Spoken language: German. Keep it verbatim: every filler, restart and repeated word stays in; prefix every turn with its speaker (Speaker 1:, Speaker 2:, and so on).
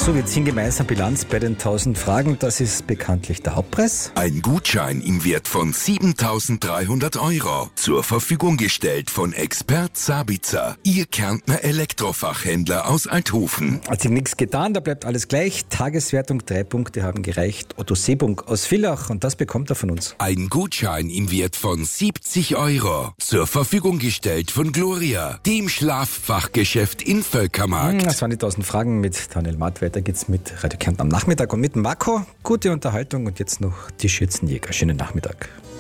Speaker 1: So, wir ziehen gemeinsam Bilanz bei den tausend Fragen. Das ist bekanntlich der Hauptpreis.
Speaker 2: Ein Gutschein im Wert von siebentausenddreihundert Euro. Zur Verfügung gestellt von Expert Sabitzer, Ihr Kärntner Elektrofachhändler aus Althofen.
Speaker 1: Hat sich nichts getan, da bleibt alles gleich. Tageswertung, drei Punkte haben gereicht. Otto Seebung aus Villach und das bekommt er von uns.
Speaker 2: Ein Gutschein im Wert von siebzig Euro. Zur Verfügung gestellt von Gloria, dem Schlaffachgeschäft in Völkermarkt.
Speaker 1: Das waren die tausend Fragen mit Daniel Matt. Weiter geht's mit Radio Kärnten am Nachmittag und mit Marco. Gute Unterhaltung und jetzt noch die Schützenjäger. Schönen Nachmittag.